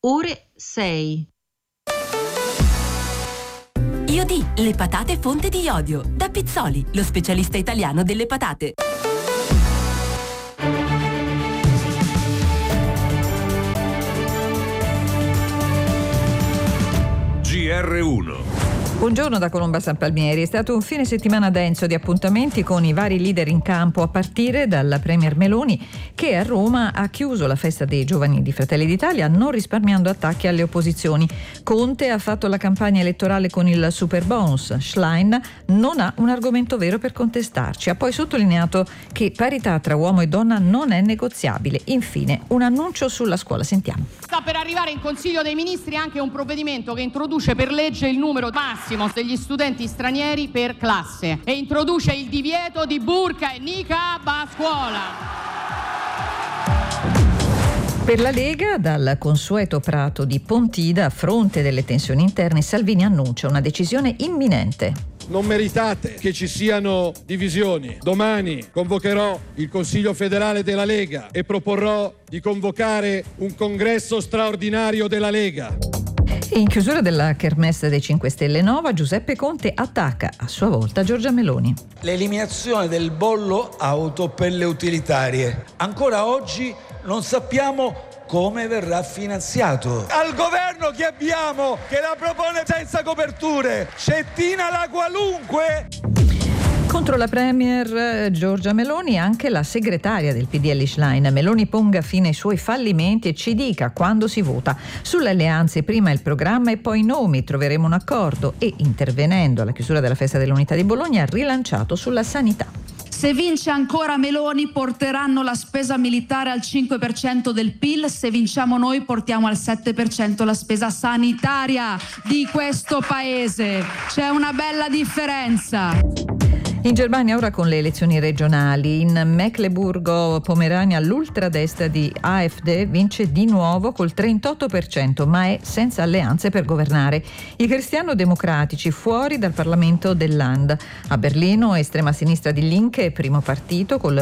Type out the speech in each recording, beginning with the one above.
ore 6. Iodì, le patate fonte di iodio. Da Pizzoli, lo specialista italiano delle patate. GR1. Buongiorno da Colomba San Palmieri. È stato un fine settimana denso di appuntamenti con i vari leader in campo, a partire dalla Premier Meloni, che a Roma ha chiuso la festa dei giovani di Fratelli d'Italia non risparmiando attacchi alle opposizioni. Conte ha fatto la campagna elettorale con il super bonus. Schlein non ha un argomento vero per contestarci. Ha poi sottolineato che parità tra uomo e donna non è negoziabile. Infine, un annuncio sulla scuola. Sentiamo. Sta per arrivare in Consiglio dei Ministri anche un provvedimento che introduce per legge il numero massimo degli studenti stranieri per classe e introduce il divieto di burqa e niqab a scuola. Per la Lega, dal consueto prato di Pontida, a fronte delle tensioni interne, Salvini annuncia una decisione imminente. Non meritate che ci siano divisioni. Domani convocherò il Consiglio federale della Lega e proporrò di convocare un congresso straordinario della Lega. In chiusura della kermesse dei 5 Stelle Nova, Giuseppe Conte attacca a sua volta Giorgia Meloni. L'eliminazione del bollo auto per le utilitarie. Ancora oggi non sappiamo come verrà finanziato. Al governo che abbiamo, che la propone senza coperture, Cettina la qualunque. Contro la Premier Giorgia Meloni anche la segretaria del PDL Schlein. Meloni ponga fine ai suoi fallimenti e ci dica quando si vota. Sulle alleanze prima il programma e poi i nomi, troveremo un accordo, e intervenendo alla chiusura della festa dell'Unità di Bologna ha rilanciato sulla sanità. Se vince ancora Meloni porteranno la spesa militare al 5% del PIL, se vinciamo noi portiamo al 7% la spesa sanitaria di questo paese. C'è una bella differenza. In Germania ora con le elezioni regionali. In Mecklenburgo-Pomerania l'ultradestra di AfD vince di nuovo col 38%, ma è senza alleanze per governare. I cristiano-democratici fuori dal Parlamento del Land. A Berlino estrema sinistra di Linke, primo partito col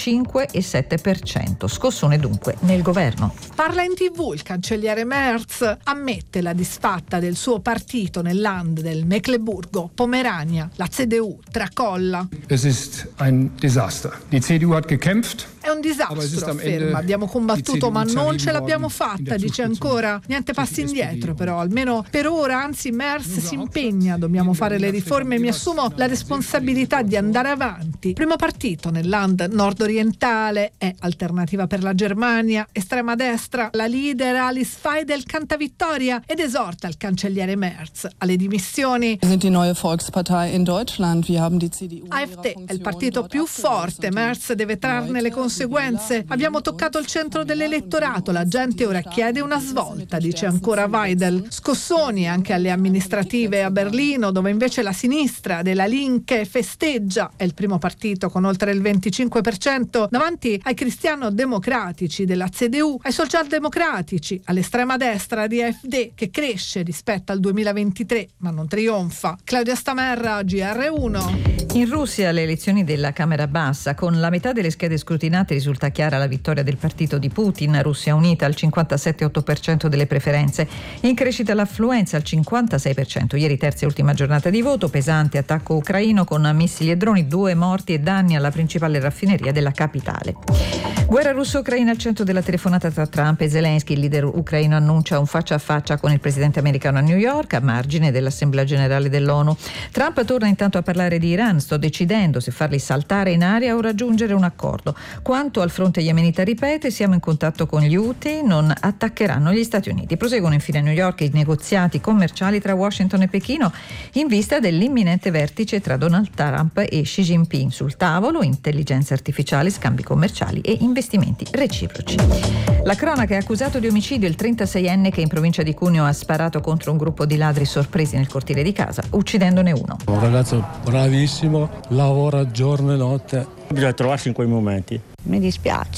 25,7%. Scossone dunque nel governo. Parla in TV il cancelliere Merz, ammette la disfatta del suo partito nel Land del Mecklenburgo-Pomerania. La CDU tracolla. Es ist ein Desaster. Die CDU hat gekämpft. È un disastro, afferma. Abbiamo combattuto ma non ce l'abbiamo fatta, dice ancora. Niente passi indietro però, almeno per ora, anzi Merz si impegna, dobbiamo fare le riforme e mi assumo la responsabilità di andare avanti. Primo partito nel Land nord-orientale, è Alternativa per la Germania, estrema destra, la leader Alice Weidel canta vittoria ed esorta il cancelliere Merz alle dimissioni. Wir sind die neue Volkspartei in Deutschland. Wir haben die CDU. AfD è il partito più forte, Merz deve trarne le conseguenze. Abbiamo toccato il centro dell'elettorato, la gente ora chiede una svolta, dice ancora Weidel. Scossoni anche alle amministrative a Berlino, dove invece la sinistra della Linke festeggia, è il primo partito con oltre il 25%, davanti ai cristiano-democratici della CDU, ai socialdemocratici, all'estrema destra di AfD che cresce rispetto al 2023 ma non trionfa. Claudia Stamerra, GR1. In Russia le elezioni della Camera Bassa, con la metà delle schede scrutinate risulta chiara la vittoria del partito di Putin, Russia Unita, al 57,8% delle preferenze. In crescita l'affluenza al 56%. Ieri terza e ultima giornata di voto, pesante attacco ucraino con missili e droni, 2 morti e danni alla principale raffineria della capitale. Guerra russo-ucraina al centro della telefonata tra Trump e Zelensky. Il leader ucraino annuncia un faccia a faccia con il presidente americano a New York, a margine dell'Assemblea Generale dell'ONU. Trump torna intanto a parlare di Iran. Sto decidendo se farli saltare in aria o raggiungere un accordo. Quanto al fronte yemenita ripete, siamo in contatto con gli Houthi, non attaccheranno gli Stati Uniti. Proseguono infine a New York i negoziati commerciali tra Washington e Pechino in vista dell'imminente vertice tra Donald Trump e Xi Jinping. Sul tavolo intelligenza artificiale, scambi commerciali e investimenti reciproci. La cronaca è accusato di omicidio il 36enne che in provincia di Cuneo ha sparato contro un gruppo di ladri sorpresi nel cortile di casa, uccidendone uno. Un ragazzo bravissimo, lavora giorno e notte. Bisogna trovarsi in quei momenti. Mi dispiace.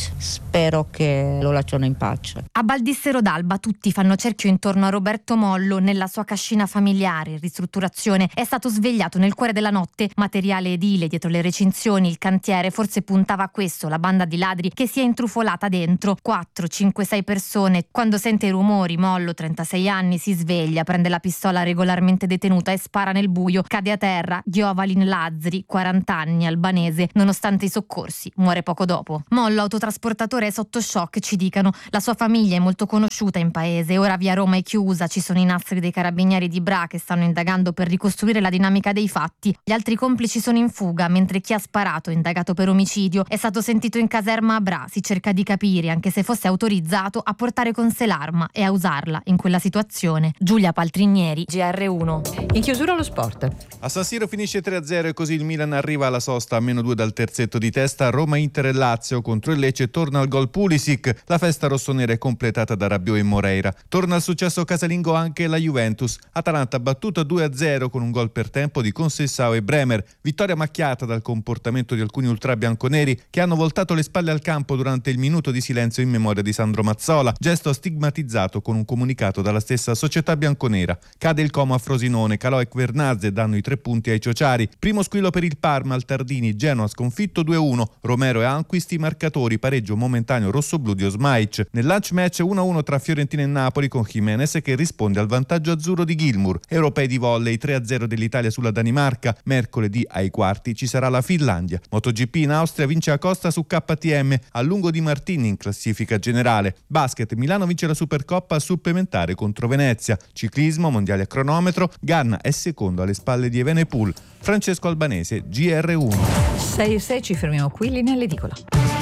spero che lo lasciano in pace. A Baldissero d'Alba tutti fanno cerchio intorno a Roberto Mollo nella sua cascina familiare in ristrutturazione. È stato svegliato nel cuore della notte, materiale edile dietro le recinzioni, il cantiere forse puntava a questo, la banda di ladri che si è intrufolata dentro. 4, 5, 6 persone. Quando sente i rumori, Mollo, 36 anni, si sveglia, prende la pistola regolarmente detenuta e spara nel buio. Cade a terra. Giovalin Lazzari, 40 anni, albanese, nonostante i soccorsi, muore poco dopo. Mollo, autotrasportatore, è sotto shock, ci dicano. La sua famiglia è molto conosciuta in paese, ora via Roma è chiusa, ci sono i nastri dei carabinieri di Bra che stanno indagando per ricostruire la dinamica dei fatti. Gli altri complici sono in fuga, mentre chi ha sparato, indagato per omicidio, è stato sentito in caserma a Bra. Si cerca di capire, anche se fosse autorizzato, a portare con sé l'arma e a usarla in quella situazione. Giulia Paltrinieri, GR1. In chiusura lo sport. A San Siro finisce 3-0 e così il Milan arriva alla sosta a -2 dal terzetto di testa. Roma, Inter e Lazio contro il Lecce, torna al gol Pulisic. La festa rossonera è completata da Rabiot e Moreira. Torna al successo casalingo anche la Juventus. Atalanta battuta 2-0 con un gol per tempo di Conceição e Bremer. Vittoria macchiata dal comportamento di alcuni ultra bianconeri che hanno voltato le spalle al campo durante il minuto di silenzio in memoria di Sandro Mazzola, gesto stigmatizzato con un comunicato dalla stessa società bianconera. Cade il Como a Frosinone, Calò e Kvernadze danno i 3 punti ai ciociari. Primo squillo per il Parma al Tardini, Genoa sconfitto 2-1, Romero e Anquist i marcatori, pareggio momentaneo rossoblù di Osmaic. Nel lunch match 1-1 tra Fiorentina e Napoli con Jimenez che risponde al vantaggio azzurro di Gilmour. Europei di volley 3-0 dell'Italia sulla Danimarca. Mercoledì ai quarti ci sarà la Finlandia. MotoGP in Austria vince Acosta su KTM, a lungo di Martini in classifica generale. Basket, Milano vince la Supercoppa a supplementare contro Venezia. Ciclismo, mondiale a cronometro, Ganna è secondo alle spalle di Evenepoel. Francesco Albanese, GR1. 6-6, ci fermiamo qui, linea all'edicola.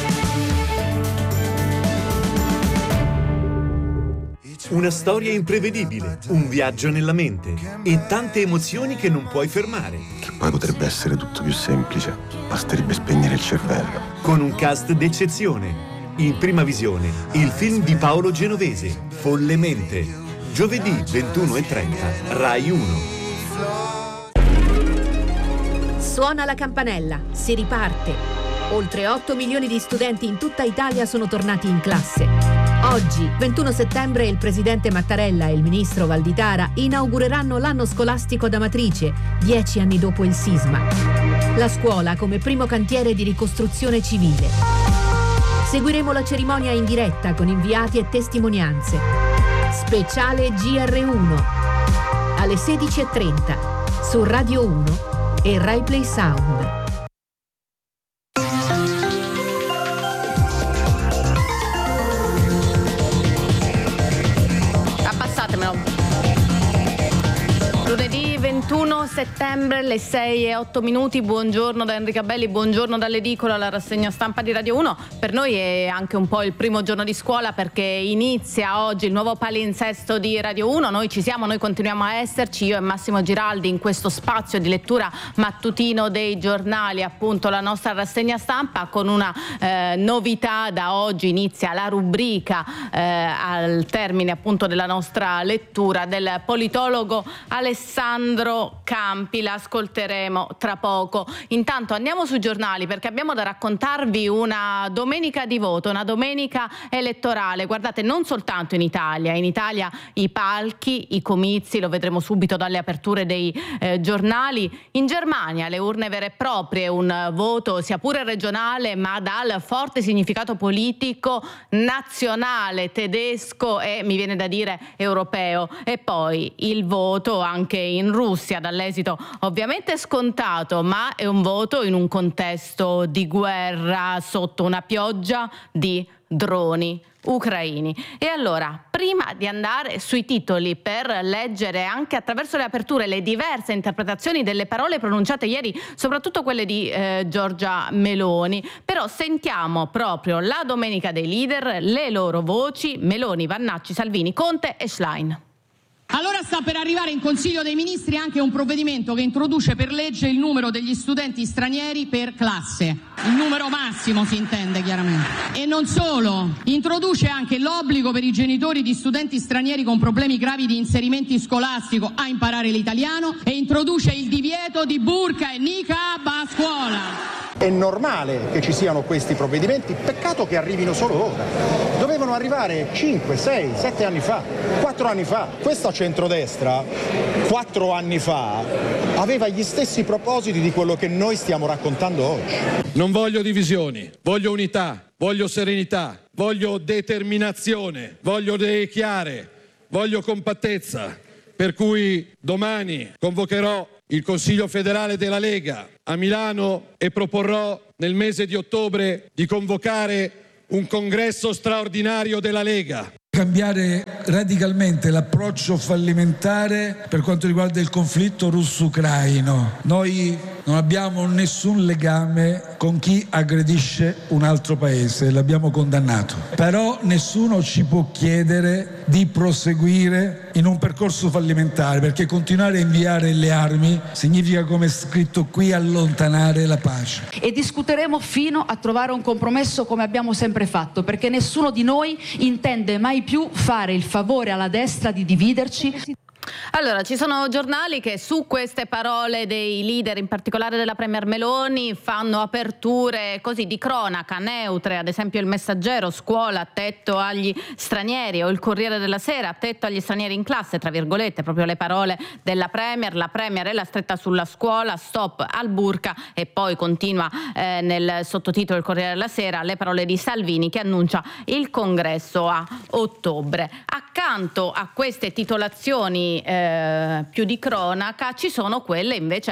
Una storia imprevedibile, un viaggio nella mente e tante emozioni che non puoi fermare. Che poi potrebbe essere tutto più semplice, basterebbe spegnere il cervello. Con un cast d'eccezione. In prima visione, il film di Paolo Genovese, Follemente. Giovedì 21:30, Rai 1. Suona la campanella, si riparte. Oltre 8 milioni di studenti in tutta Italia sono tornati in classe. Oggi, 21 settembre, il presidente Mattarella e il ministro Valditara inaugureranno l'anno scolastico da matrice, 10 anni dopo il sisma. La scuola come primo cantiere di ricostruzione civile. Seguiremo la cerimonia in diretta con inviati e testimonianze. Speciale GR1 alle 16:30 su Radio 1 e Rai Play Sound. Abbassatemelo. Lunedì 21 settembre, le 6:08. Buongiorno da Enrica Belli, buongiorno dall'edicola, alla rassegna stampa di Radio 1. Per noi è anche un po' il primo giorno di scuola perché inizia oggi il nuovo palinsesto di Radio 1. Noi ci siamo, noi continuiamo a esserci, io e Massimo Giraldi, in questo spazio di lettura mattutino dei giornali, appunto la nostra rassegna stampa con una novità. Da oggi inizia la rubrica al termine appunto della nostra lettura del politologo Alessandro Campi. L'ascolteremo tra poco. Intanto andiamo sui giornali perché abbiamo da raccontarvi una domenica di voto, una domenica elettorale. Guardate, non soltanto in Italia i palchi, i comizi, lo vedremo subito dalle aperture dei giornali. In Germania le urne vere e proprie, un voto sia pure regionale ma dal forte significato politico nazionale, tedesco e mi viene da dire europeo. E poi il voto anche in Russia, dall'esito ovviamente scontato, ma è un voto in un contesto di guerra sotto una pioggia di droni ucraini. E allora, prima di andare sui titoli per leggere anche attraverso le aperture le diverse interpretazioni delle parole pronunciate ieri, soprattutto quelle di Giorgia Meloni, però sentiamo proprio la domenica dei leader, le loro voci: Meloni, Vannacci, Salvini, Conte e Schlein. Allora sta per arrivare in Consiglio dei Ministri anche un provvedimento che introduce per legge il numero degli studenti stranieri per classe. Il numero massimo si intende chiaramente. E non solo, introduce anche l'obbligo per i genitori di studenti stranieri con problemi gravi di inserimento scolastico a imparare l'italiano e introduce il divieto di burqa e niqab a scuola. È normale che ci siano questi provvedimenti, peccato che arrivino solo ora. Dovevano arrivare 5, 6, 7 anni fa, 4 anni fa. Questa centrodestra 4 anni fa aveva gli stessi propositi di quello che noi stiamo raccontando oggi. Non voglio divisioni, voglio unità, voglio serenità, voglio determinazione, voglio idee chiare, voglio compattezza. Per cui domani convocherò il Consiglio federale della Lega a Milano e proporrò nel mese di ottobre di convocare un congresso straordinario della Lega. Cambiare radicalmente l'approccio fallimentare per quanto riguarda il conflitto russo-ucraino. Noi non abbiamo nessun legame con chi aggredisce un altro paese, l'abbiamo condannato. Però nessuno ci può chiedere di proseguire in un percorso fallimentare, perché continuare a inviare le armi significa, come è scritto qui, allontanare la pace. E discuteremo fino a trovare un compromesso come abbiamo sempre fatto, perché nessuno di noi intende mai più fare il favore alla destra di dividerci. Allora, ci sono giornali che su queste parole dei leader, in particolare della Premier Meloni, fanno aperture così di cronaca neutre, ad esempio il Messaggero, scuola, tetto agli stranieri, o il Corriere della Sera, tetto agli stranieri in classe, tra virgolette, proprio le parole della Premier. La Premier è la stretta sulla scuola, stop al burka, e poi continua nel sottotitolo del Corriere della Sera le parole di Salvini che annuncia il congresso a ottobre. Accanto a queste titolazioni più di cronaca ci sono quelle invece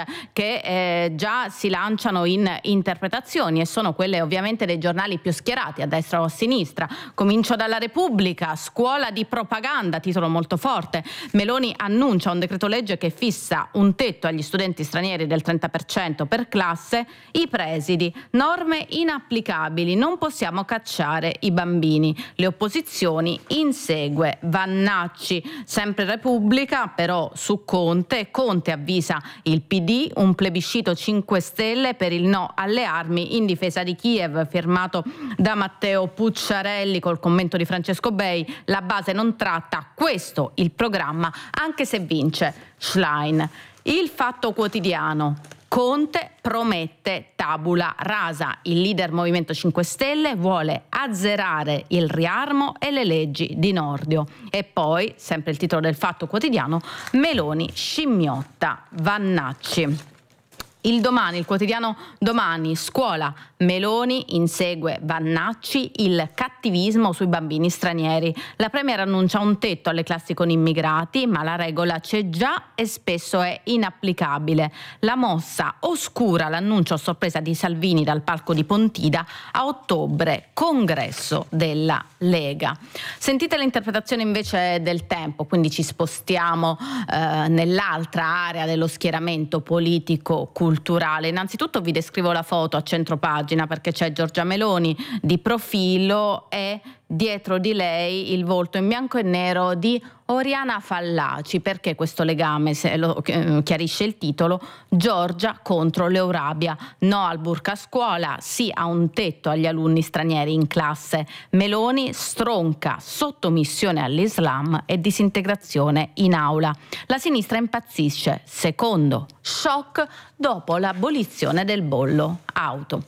che già si lanciano in interpretazioni, e sono quelle ovviamente dei giornali più schierati a destra o a sinistra. Comincio dalla Repubblica: scuola di propaganda, titolo molto forte. Meloni annuncia un decreto legge che fissa un tetto agli studenti stranieri del 30% per classe. I presidi: norme inapplicabili, non possiamo cacciare i bambini. Le opposizioni: insegue Vannacci. Sempre Repubblica però su Conte avvisa il PD, un plebiscito 5 Stelle per il no alle armi in difesa di Kiev, firmato da Matteo Pucciarelli col commento di Francesco Bei. La base non tratta, questo il programma, anche se vince Schlein. Il Fatto Quotidiano: Conte promette tabula rasa. Il leader Movimento 5 Stelle vuole azzerare il riarmo e le leggi di Nordio. E poi, sempre il titolo del Fatto Quotidiano, Meloni scimmiotta Vannacci. Il Domani, il quotidiano Domani, scuola, Meloni insegue Vannacci, il cattivismo sui bambini stranieri. La Premier annuncia un tetto alle classi con immigrati, ma la regola c'è già e spesso è inapplicabile. La mossa oscura l'annuncio a sorpresa di Salvini dal palco di Pontida: a ottobre, congresso della Lega. Sentite l'interpretazione invece del Tempo, quindi ci spostiamo nell'altra area dello schieramento politico-culturale. Innanzitutto vi descrivo la foto a centropagina, perché c'è Giorgia Meloni di profilo e dietro di lei il volto in bianco e nero di Oriana Fallaci. Perché questo legame? Se lo chiarisce il titolo: Giorgia contro l'Eurabia, no al burka a scuola, sì a un tetto agli alunni stranieri in classe. Meloni stronca sottomissione all'Islam e disintegrazione in aula. La sinistra impazzisce, secondo shock dopo l'abolizione del bollo auto.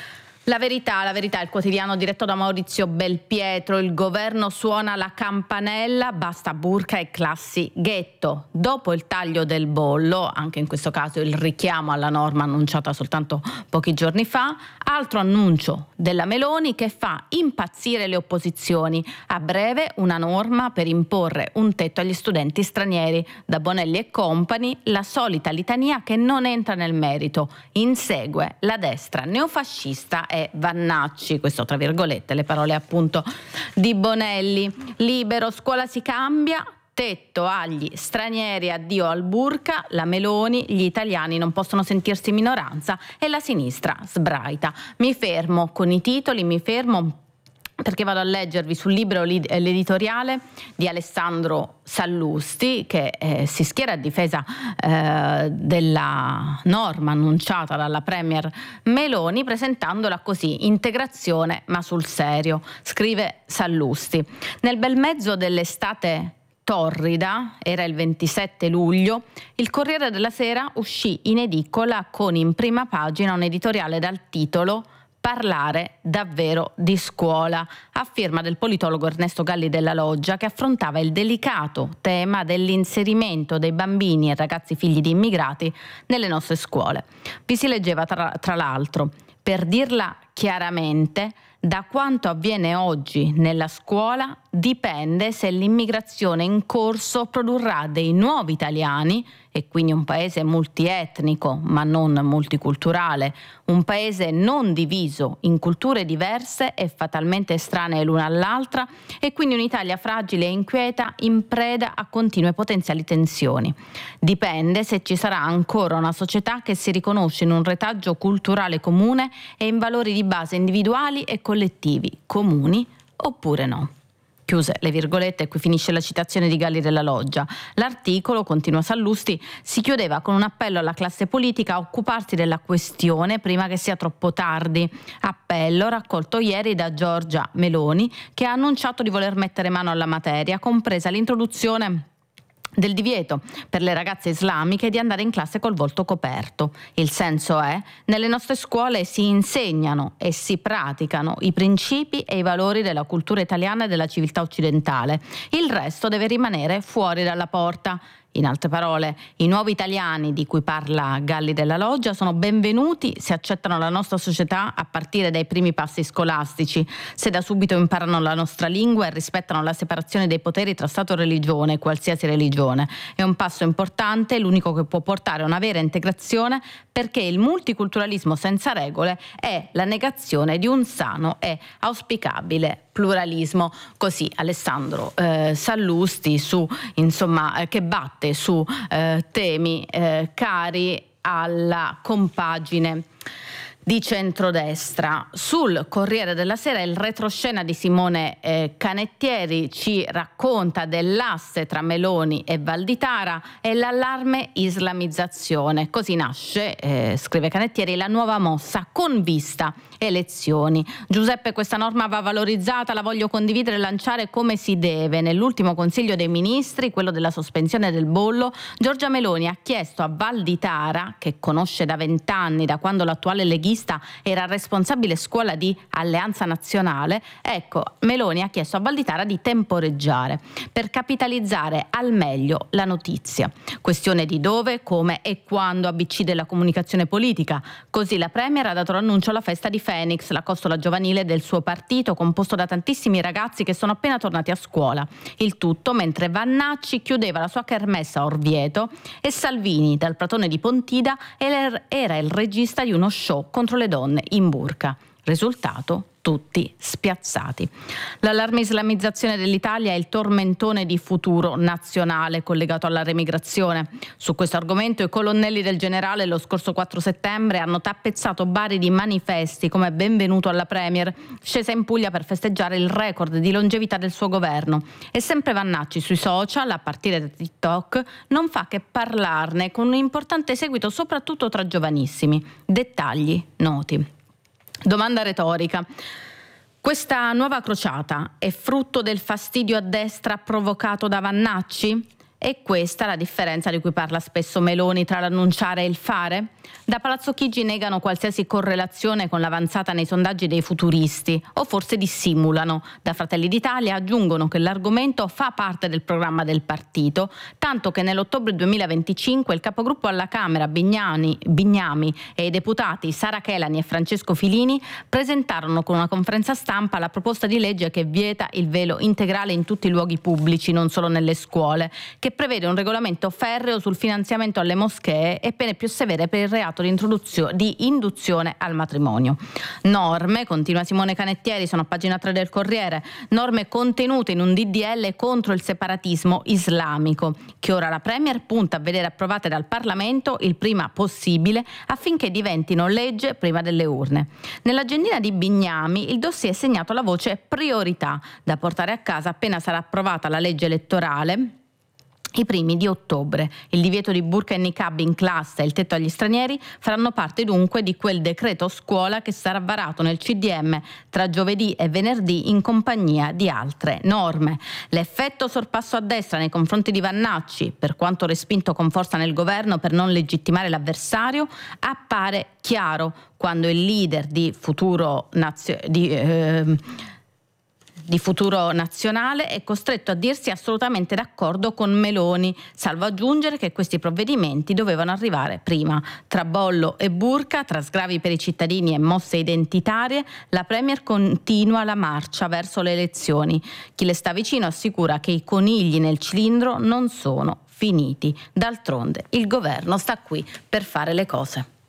La verità, il quotidiano diretto da Maurizio Belpietro: il governo suona la campanella, basta burka e classi ghetto. Dopo il taglio del bollo, anche in questo caso il richiamo alla norma annunciata soltanto pochi giorni fa, altro annuncio della Meloni che fa impazzire le opposizioni. A breve una norma per imporre un tetto agli studenti stranieri. Da Bonelli e compagni la solita litania che non entra nel merito. Insegue la destra neofascista e Vannacci, questo tra virgolette le parole appunto di Bonelli. Libero, scuola si cambia, tetto agli stranieri, addio al burka. La Meloni: gli italiani non possono sentirsi minoranza, e la sinistra sbraita. Mi fermo con i titoli, perché vado a leggervi sul Libero l'editoriale di Alessandro Sallusti, che si schiera a difesa della norma annunciata dalla Premier Meloni, presentandola così: integrazione ma sul serio. Scrive Sallusti: nel bel mezzo dell'estate torrida, era il 27 luglio, il Corriere della Sera uscì in edicola con in prima pagina un editoriale dal titolo "Parlare davvero di scuola", a firma del politologo Ernesto Galli della Loggia, che affrontava il delicato tema dell'inserimento dei bambini e ragazzi figli di immigrati nelle nostre scuole. Vi si leggeva tra l'altro: per dirla chiaramente, da quanto avviene oggi nella scuola dipende se l'immigrazione in corso produrrà dei nuovi italiani, e quindi un paese multietnico ma non multiculturale, un paese non diviso in culture diverse e fatalmente estranee l'una all'altra, e quindi un'Italia fragile e inquieta in preda a continue potenziali tensioni. Dipende se ci sarà ancora una società che si riconosce in un retaggio culturale comune e in valori di base individuali e collettivi comuni oppure no. Chiuse le virgolette, e qui finisce la citazione di Galli della Loggia. L'articolo, continua Sallusti, si chiudeva con un appello alla classe politica a occuparsi della questione prima che sia troppo tardi. Appello raccolto ieri da Giorgia Meloni, che ha annunciato di voler mettere mano alla materia, compresa l'introduzione del divieto per le ragazze islamiche di andare in classe col volto coperto. Il senso è: nelle nostre scuole si insegnano e si praticano i principi e i valori della cultura italiana e della civiltà occidentale. Il resto deve rimanere fuori dalla porta. In altre parole, i nuovi italiani di cui parla Galli della Loggia sono benvenuti se accettano la nostra società a partire dai primi passi scolastici, se da subito imparano la nostra lingua e rispettano la separazione dei poteri tra Stato e religione, qualsiasi religione. È un passo importante, l'unico che può portare a una vera integrazione, perché il multiculturalismo senza regole è la negazione di un sano e auspicabile pluralismo. Così Alessandro Sallusti, che batte su temi cari alla compagine di centrodestra. Sul Corriere della Sera il retroscena di Simone Canettieri ci racconta dell'asse tra Meloni e Valditara e l'allarme islamizzazione. Così nasce, scrive Canettieri, la nuova mossa con vista elezioni. Giuseppe, questa norma va valorizzata, la voglio condividere e lanciare come si deve. Nell'ultimo Consiglio dei Ministri, quello della sospensione del bollo, Giorgia Meloni ha chiesto a Valditara, che conosce da 20 anni, da quando l'attuale leghista era responsabile scuola di Alleanza Nazionale, Meloni ha chiesto a Valditara di temporeggiare per capitalizzare al meglio la notizia. Questione di dove, come e quando ABC della comunicazione politica. Così la Premier ha dato l'annuncio alla festa di Phoenix, la costola giovanile del suo partito, composto da tantissimi ragazzi che sono appena tornati a scuola. Il tutto mentre Vannacci chiudeva la sua kermesse a Orvieto e Salvini, dal Platone di Pontida, era il regista di uno show contro le donne in burka. Risultato: tutti spiazzati. L'allarme islamizzazione dell'Italia è il tormentone di Futuro Nazionale collegato alla remigrazione. Su questo argomento i colonnelli del generale lo scorso 4 settembre hanno tappezzato Bari di manifesti come benvenuto alla Premier, scesa in Puglia per festeggiare il record di longevità del suo governo. E sempre Vannacci sui social, a partire da TikTok, non fa che parlarne con un importante seguito soprattutto tra giovanissimi. Dettagli noti. Domanda retorica. Questa nuova crociata è frutto del fastidio a destra provocato da Vannacci? È questa la differenza di cui parla spesso Meloni tra l'annunciare e il fare? Da Palazzo Chigi negano qualsiasi correlazione con l'avanzata nei sondaggi dei futuristi, o forse dissimulano. Da Fratelli d'Italia aggiungono che l'argomento fa parte del programma del partito, tanto che nell'ottobre 2025 il capogruppo alla Camera Bignami e i deputati Sara Chelani e Francesco Filini presentarono con una conferenza stampa la proposta di legge che vieta il velo integrale in tutti i luoghi pubblici, non solo nelle scuole, che prevede un regolamento ferreo sul finanziamento alle moschee e pene più severe per il reato di induzione al matrimonio. Norme, continua Simone Canettieri, sono a pagina 3 del Corriere, norme contenute in un DDL contro il separatismo islamico, che ora la Premier punta a vedere approvate dal Parlamento il prima possibile affinché diventino legge prima delle urne. Nell'agendina di Bignami il dossier è segnato alla voce priorità, da portare a casa appena sarà approvata la legge elettorale i primi di ottobre. Il divieto di burqa e niqab in classe e il tetto agli stranieri faranno parte dunque di quel decreto scuola che sarà varato nel CDM tra giovedì e venerdì in compagnia di altre norme. L'effetto sorpasso a destra nei confronti di Vannacci, per quanto respinto con forza nel governo per non legittimare l'avversario, appare chiaro quando il leader di Futuro Nazionale è costretto a dirsi assolutamente d'accordo con Meloni, salvo aggiungere che questi provvedimenti dovevano arrivare prima. Tra bollo e burqa, tra sgravi per i cittadini e mosse identitarie, la Premier continua la marcia verso le elezioni. Chi le sta vicino assicura che i conigli nel cilindro non sono finiti. D'altronde il governo sta qui per fare le cose.